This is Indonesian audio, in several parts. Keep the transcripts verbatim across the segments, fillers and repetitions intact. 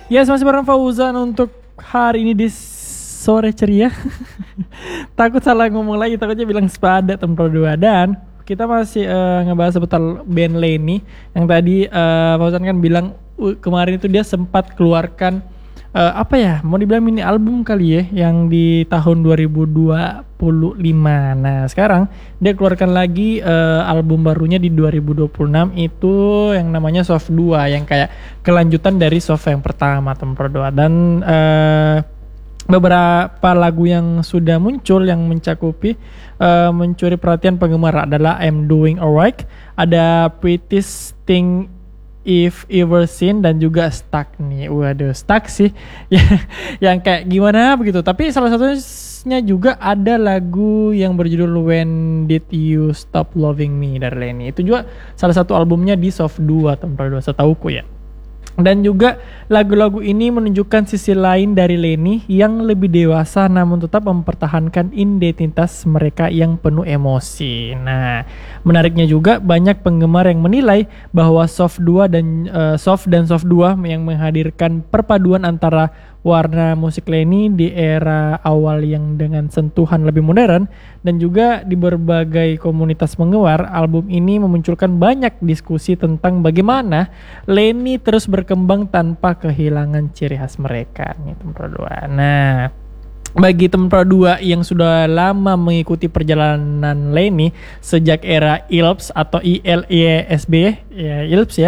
Yes, masih bareng Fauzan untuk hari ini di sore ceria. Takut salah ngomong lagi, takutnya bilang sepada tempat dua. Dan kita masih eh, ngebahas seputar band Lenny yang tadi eh, Fauzan kan bilang uh, kemarin itu dia sempat keluarkan eh, apa ya, mau dibilang mini album kali ya, yang di tahun dua ribu dua puluh lima. Nah sekarang dia keluarkan lagi eh, album barunya di dua ribu dua puluh enam itu yang namanya Soft dua, yang kayak kelanjutan dari Soft yang pertama tempat dua. Dan eh, beberapa lagu yang sudah muncul yang mencakupi uh, mencuri perhatian penggemar adalah I'm Doing Alright, ada Prettiest Thing If Ever Seen, dan juga Stuck nih. Waduh, Stuck sih ya, yang kayak gimana begitu. Tapi salah satunya juga ada lagu yang berjudul When Did You Stop Loving Me dari Lenny. Itu juga salah satu albumnya di Soft dua tempat dua setauku ya. Dan juga lagu-lagu ini menunjukkan sisi lain dari Lenny yang lebih dewasa namun tetap mempertahankan identitas mereka yang penuh emosi. Nah, menariknya juga banyak penggemar yang menilai bahwa Soft dua dan uh, Soft dan Soft dua yang menghadirkan perpaduan antara warna musik Lenny di era awal yang dengan sentuhan lebih modern, dan juga di berbagai komunitas penggemar. Album ini memunculkan banyak diskusi tentang bagaimana Lenny terus berkembang tanpa kehilangan ciri khas mereka nih tempat dua. Nah, bagi tempat dua yang sudah lama mengikuti perjalanan Lenny sejak era I L P S atau I L E S B ya, I L P S ya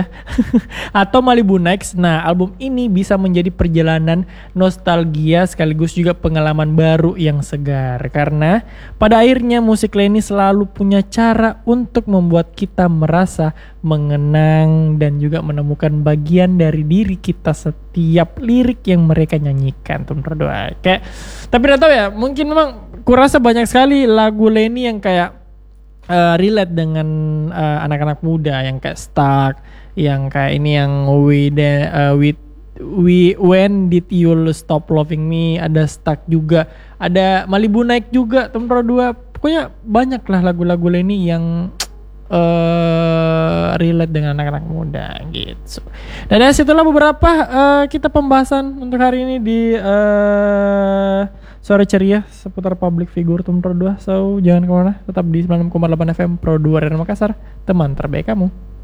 atau Malibu Nights, nah album ini bisa menjadi perjalanan nostalgia sekaligus juga pengalaman baru yang segar, karena pada akhirnya musik Lenny selalu punya cara untuk membuat kita merasa mengenang dan juga menemukan bagian dari diri kita setiap lirik yang mereka nyanyikan tuh berdoa. Kayak tapi gak tahu ya, mungkin memang kurasa banyak sekali lagu Lenny yang kayak uh, relate dengan uh, anak-anak muda, yang kayak Stuck, yang kayak ini yang we de, uh, we we when did you stop loving me, ada Stuck juga, ada Malibu Night juga tempat dua. Pokoknya banyak lah lagu-lagu Lenny yang Uh, relate dengan anak-anak muda gitu. Dan dari situlah beberapa uh, kita pembahasan untuk hari ini di uh, sore ceria seputar public figure Tum Pro dua. So jangan kemana, tetap di sembilan puluh enam koma delapan F M Pro dua dari Makassar, teman terbaik kamu.